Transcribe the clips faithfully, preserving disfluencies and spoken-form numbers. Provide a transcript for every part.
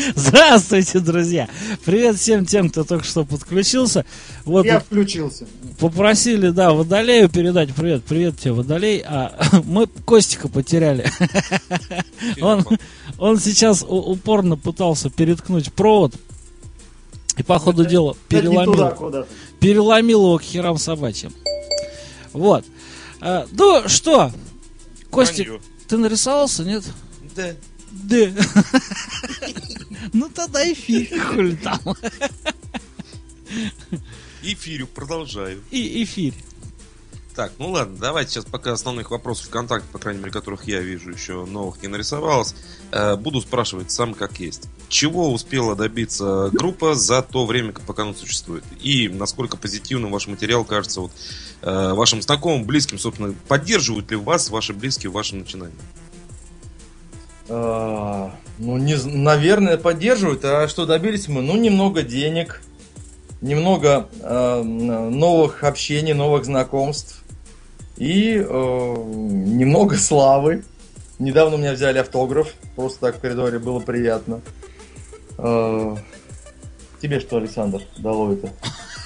Здравствуйте, друзья! Привет всем тем, кто только что подключился. Вот Я включился. Попросили, да, Водолею передать привет. Привет тебе, Водолей. А мы Костика потеряли. Он, он сейчас упорно пытался переткнуть провод. И по ходу дела переломил, переломил его к херам собачьим. Вот. А, ну что, Костик, Манью. Ты нарисовался, нет? Да. Да. Ну тогда эфир, хули там. Эфирю, продолжаю. И эфир. Так, ну ладно, давайте сейчас пока основных вопросов ВКонтакте, по крайней мере, которых я вижу, еще новых не нарисовалось. Э, буду спрашивать сам как есть. Чего успела добиться группа за то время, пока она существует? И насколько позитивным ваш материал кажется вот, э, вашим знакомым, близким, собственно, поддерживают ли вас ваши близкие в вашем начинании? А, ну, не, наверное, поддерживают. А что добились мы? Ну, немного денег, немного э, новых общений, новых знакомств. И э, немного славы. Недавно у меня взяли автограф. Просто так в коридоре, было приятно. Э, тебе что, Александр, дало это?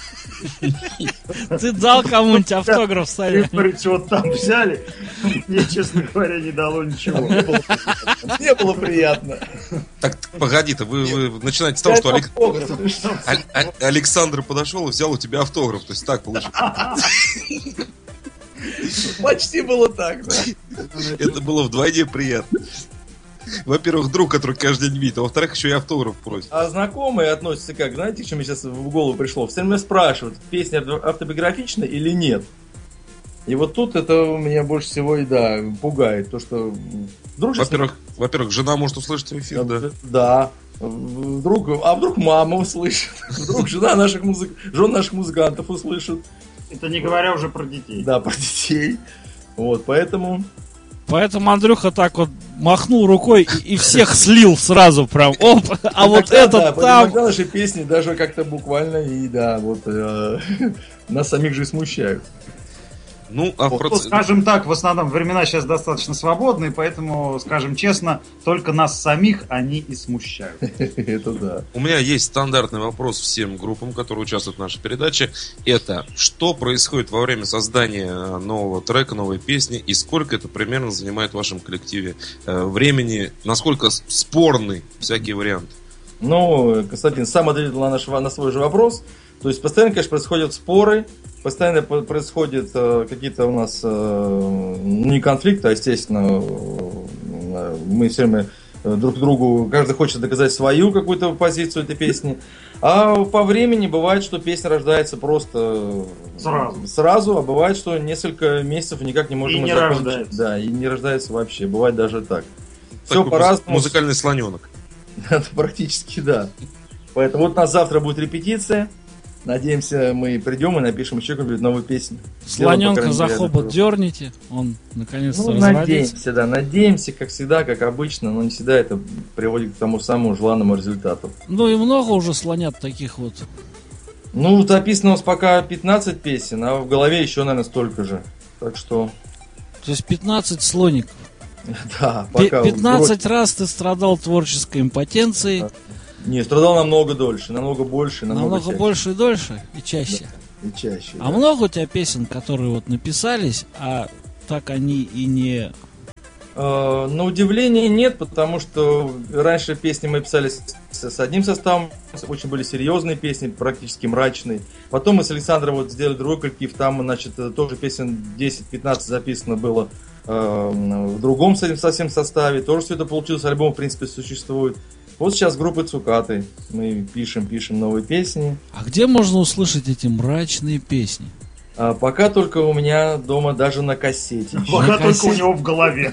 Ты дал кому-нибудь автограф, Саня? Ты говоришь, вот там взяли. Мне, честно говоря, не дало ничего. Мне было приятно. Так, погоди-то, вы, вы начинаете с того, что Алек... Александр подошел и взял у тебя автограф. То есть так получилось. Почти было так, да. Это было вдвойне приятно. Во-первых, друг, который каждый день видит, а во-вторых, еще и автограф просит. А знакомые относятся как? Знаете, к чему сейчас в голову пришло? Все время спрашивают, песня автобиографичная или нет. И вот тут это меня больше всего и да, пугает. То, что вдруг во-первых, сейчас... во-первых, жена может услышать в эфир, да? Да. Вдруг, а вдруг мама услышит. Вдруг жена наших музык... жен наших музыкантов услышит. Это не говоря уже про детей. Да, про детей. Вот, поэтому... Поэтому Андрюха так вот махнул рукой и, и всех слил сразу прям. Оп, а вот этот там... Иногда наши песни даже как-то буквально и да, вот э, нас самих же смущают. Ну, а вот, проц... скажем так, в основном времена сейчас достаточно свободные, поэтому, скажем честно, только нас самих они и смущают. Это да. У меня есть стандартный вопрос всем группам, которые участвуют в нашей передаче. Это, что происходит во время создания нового трека, новой песни, и сколько это примерно занимает в вашем коллективе э, времени, насколько спорны всякие варианты? Ну, Константин сам ответил на, наш, на свой же вопрос. То есть постоянно, конечно, происходят споры, постоянно происходят э, какие-то у нас э, не конфликты, а, естественно, э, мы все время друг другу, каждый хочет доказать свою какую-то позицию этой песни. А по времени бывает, что песня рождается просто сразу, сразу а бывает, что несколько месяцев никак не можем и не закончить. Рождается. Да, и не рождается вообще. Бывает даже так. Все по-разному. Музыкальный слоненок. Практически, да. Поэтому вот у нас завтра будет репетиция. Надеемся, мы придем и напишем еще какую-нибудь новую песню. Слоненка за хобот дерните, он наконец-то ну, разродится. Надеемся, да, надеемся, как всегда, как обычно, но не всегда это приводит к тому самому желанному результату. Ну и много уже слонят таких вот. Ну, записано у нас пока пятнадцать песен, а в голове еще, наверное, столько же. Так что... То есть пятнадцать слоников. Да, пока. пятнадцать раз ты страдал творческой импотенцией. Не, страдал намного дольше, намного больше, намного, намного чаще. больше и дольше, и чаще. Да, и чаще. А да. много у тебя песен, которые вот написались, а так они и не... Э, на удивление нет, потому что раньше песни мы писали с, с одним составом, очень были серьезные песни, практически мрачные. Потом мы с Александром вот сделали другой коллектив, там, значит, тоже песен десять-пятнадцать записано было э, в другом совсем составе. Тоже все это получилось, альбом в принципе существует. Вот сейчас группы Цукаты. Мы пишем, пишем новые песни. А где можно услышать эти мрачные песни? А пока только у меня дома даже на кассете. Пока только у него в голове.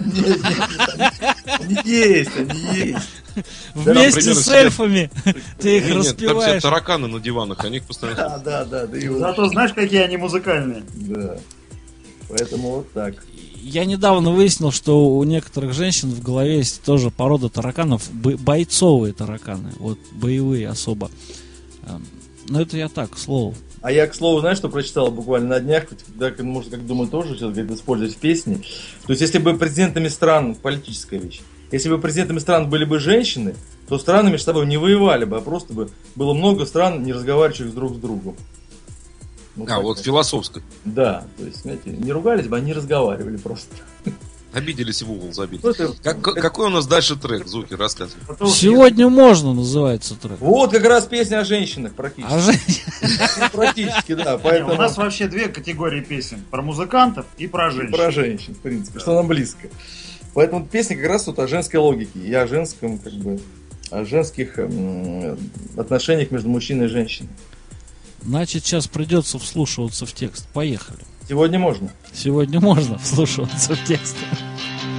Они есть, они есть. Вместе с эльфами ты их распеваешь. Там все тараканы на диванах, они их постоянно... Да, да, да. Зато знаешь, какие они музыкальные. Да. Поэтому вот так. Я недавно выяснил, что у некоторых женщин в голове есть тоже порода тараканов, бойцовые тараканы, вот боевые особо. Но это я так, к слову. А я, к слову, знаешь, что прочитал буквально на днях, да, может, как думаю, тоже сейчас говорит, использовать в песне. То есть, если бы президентами стран, политическая вещь, если бы президентами стран были бы женщины, то страны между собой не воевали бы, а просто бы было много стран, не разговаривающих друг с другом. Вот а, вот философской. Да, то есть, знаете, не ругались бы, они разговаривали просто. Обиделись и в угол забили. Ну, это, как, это... Какой у нас дальше трек, Звуки, рассказывай. Сегодня можно называется трек. Вот как раз песня о женщинах практически. О женщинах. Практически, да. Поэтому... У нас вообще две категории песен. Про музыкантов и про женщин. И про женщин, в принципе, что нам близко. Поэтому песня как раз вот о женской логике. И о женском, как бы, о женских м- отношениях между мужчиной и женщиной. Значит, сейчас придется вслушиваться в текст. Поехали. Сегодня можно. Сегодня можно вслушиваться в текст.